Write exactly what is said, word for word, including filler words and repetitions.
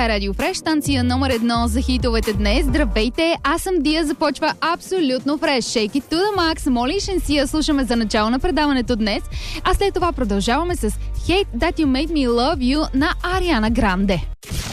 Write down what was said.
Това е Радио Фреш, станция номер едно за хитовете днес. Здравейте, аз съм Дия, започва абсолютно фреш. Shake it to the max. Моли и Шенсия слушаме за начало на предаването днес. А след това продължаваме с Hate That You Made Me Love You на Ариана Гранде.